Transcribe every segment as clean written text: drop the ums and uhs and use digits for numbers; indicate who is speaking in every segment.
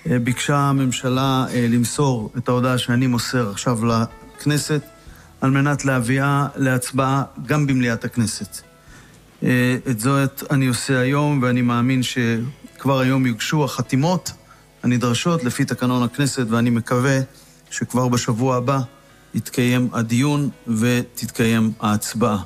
Speaker 1: ביקשה הממשלה למסור את ההודעה שאני מוסר עכשיו לכנסת, על מנת להביאה להצבעה גם במליאת הכנסת. את זאת אני עושה היום, ואני מאמין שכבר היום יוגשו החתימות הנדרשות לפי תקנון הכנסת, ואני מקווה שכבר בשבוע הבא יתקיים הדיון ותתקיים ההצבעה.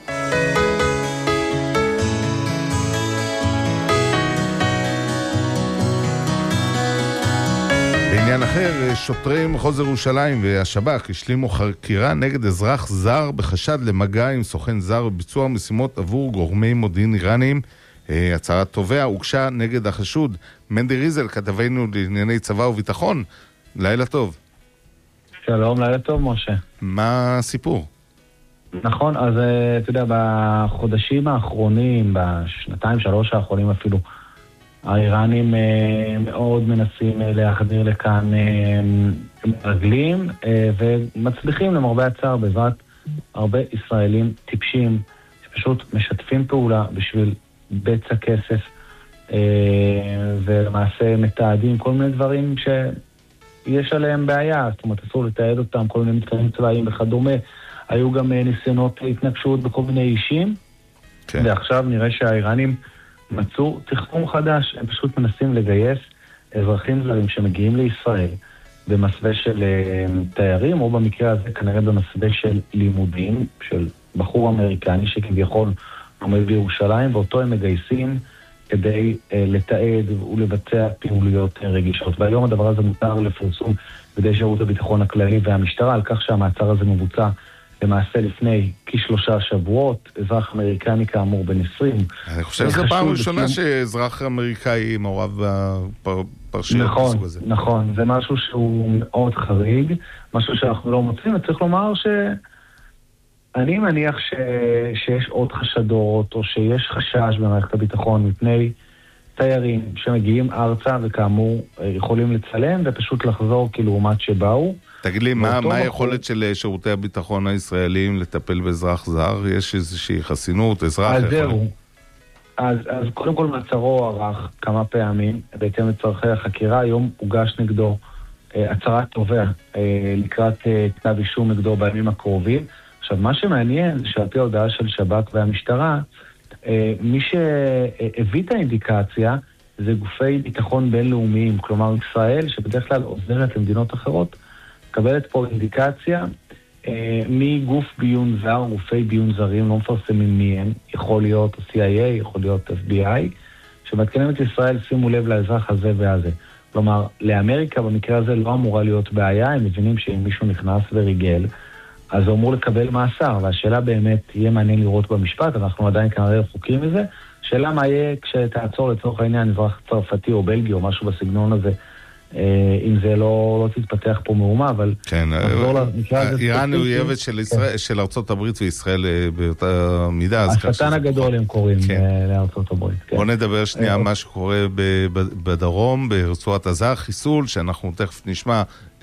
Speaker 2: בעניין אחר, שוטרי מחוז ירושלים והשב"כ השלימו חקירה נגד אזרח זר בחשד למגע עם סוכן זר וביצוע משימות עבור גורמי מודיעין איראנים. הצהרת תובע הוגשה נגד החשוד. מנדי ריזל, כתבנו לענייני צבא וביטחון. לילה טוב.
Speaker 3: שלום, לילה טוב, משה.
Speaker 2: מה הסיפור?
Speaker 3: נכון, אז אתה יודע, בחודשים האחרונים, בשנתיים, שלוש האחרונים אפילו, האיראנים מאוד מנסים להחדיר לכאן מרגלים, ומצליחים למרבה הצער בעזרת הרבה ישראלים טיפשים, שפשוט משתפים פעולה בשביל בצע כסף, ולמעשה מתעדים כל מיני דברים שיש עליהם בעיה, זאת אומרת, אסור לתעד אותם, כל מיני מתקנים צבאיים וכדומה. היו גם ניסיונות התנגשות בכל מיני אישים, כן. ועכשיו נראה שהאיראנים מצאו תחכום חדש, הם פשוט מנסים לגייס אזרחים זרים שמגיעים לישראל במסווה של תיירים, או במקרה הזה כנראה במסווה של לימודים, של בחור אמריקני שכביכול עומד בירושלים, ואותו הם מגייסים כדי לתעד ולבצע פעילויות רגישות. והיום הדבר הזה מותר לפרסום בידי שירות הביטחון הכללי והמשטרה, על כך שהמעצר הזה מבוצע למעשה לפני כ3 שבועות, אזרח אמריקני כאמור בן 20.
Speaker 2: אני חושב שזו פעם ראשונה שאזרח אמריקאי מעורב בפרשיות בסוג הזה.
Speaker 3: נכון, זה משהו שהוא מאוד חריג, משהו שאנחנו לא מוצאים, וצריך לומר שאני מניח שיש עוד חשדות, או שיש חשש במערכת הביטחון מפני תיירים שמגיעים ארצה, וכאמור יכולים לצלם ופשוט לחזור כלעומת שבאו.
Speaker 2: תגיד לי, מה היכולת של שירותי הביטחון הישראלים לטפל באזרח זר? יש איזושהי חסינות, אזרח?
Speaker 3: אז זהו. אז קודם כל מעצרו ערך כמה פעמים, בהתאם לצורכי החקירה. היום הוגש נגדו הצהרת תובע לקראת כתב אישום נגדו בימים הקרובים. עכשיו, מה שמעניין זה שעל פי ההודעה של שב"כ והמשטרה, מי שהביא את האינדיקציה זה גופי ביטחון בינלאומיים, כלומר ישראל, שבדרך כלל עוזרת למדינות אחרות, מקבלת פה אינדיקציה מגוף ביון זר, גופי ביון זרים, לא מפרסמים מי הם, יכול להיות CIA, יכול להיות FBI, שמתקנים את ישראל, שימו לב לאזרח הזה והזה. כלומר, לאמריקה במקרה הזה לא אמורה להיות בעיה, הם מבינים שאם מישהו נכנס וריגל, אז הוא אמור לקבל מאסר, והשאלה באמת יהיה מעניין לראות במשפט, אנחנו עדיין כנראה רחוקים מזה. שאלה מה יהיה כשתעצור לצורך העניין אזרח צרפתי או בלגי או משהו בסגנון הזה, אם זה לא תתפתח פה מאומה, אבל...
Speaker 2: כן, איראן היא אויבת של ארצות הברית וישראל באותה מידה.
Speaker 3: השטן הגדול הם קוראים לארצות הברית.
Speaker 2: בוא נדבר שנייה מה שקורה בדרום, ברצועת עזה, חיסול, שאנחנו תכף נשמע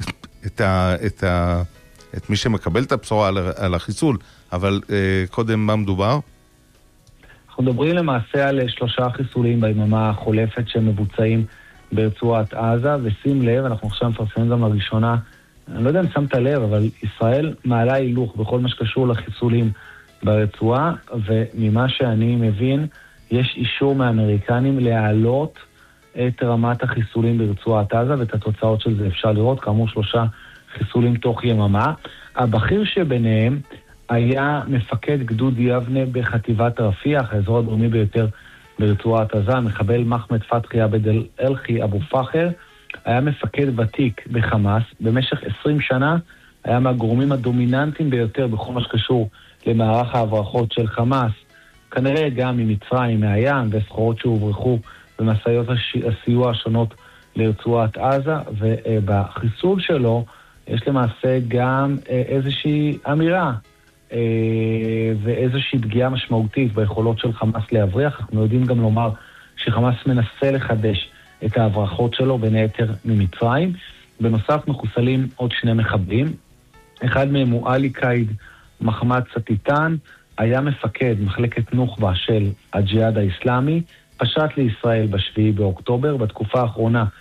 Speaker 2: את מי שמקבל את הבשורה על החיסול, אבל קודם מה מדובר?
Speaker 3: אנחנו מדברים למעשה על 3 חיסולים ביממה החולפת שמבוצעים ברצועת עזה, ושים לב, אנחנו עכשיו מפרסמים גם לראשונה, אני לא יודע אם שמת לב, אבל ישראל מעלה הילוך בכל מה שקשור לחיסולים ברצועה, וממה שאני מבין, יש אישור מהאמריקנים להעלות את רמת החיסולים ברצועת עזה, ואת התוצאות של זה אפשר לראות, כאמור 3 חיסולים תוך יממה. הבכיר שביניהם היה מפקד גדוד יבנה בחטיבת רפיח, האזור הדרומי ביותר ברצועת עזה, מחבל מחמד פתחי עבד אלחי אבו פחר, היה מפקד ותיק בחמאס, במשך 20 שנה היה מהגורמים הדומיננטיים ביותר בכל מה שקשור למערך ההברחות של חמאס, כנראה גם ממצרים, מהים, וסחורות שהוברחו במסעיות הסיוע השונות לרצועת עזה, ובחיסול שלו יש למעשה גם איזושהי אמירה ואיזושהי פגיעה משמעותית ביכולות של חמאס להבריח. אנחנו יודעים גם לומר שחמאס מנסה לחדש את ההברחות שלו, בין היתר ממצרים. בנוסף מחוסלים עוד 2 מחבלים. אחד מהם הוא עלי קאיד מחמד סטיטן, היה מפקד מחלקת נוח'בה של הג'יהאד האסלאמי, פשט לישראל ב7 באוקטובר. בתקופה האחרונה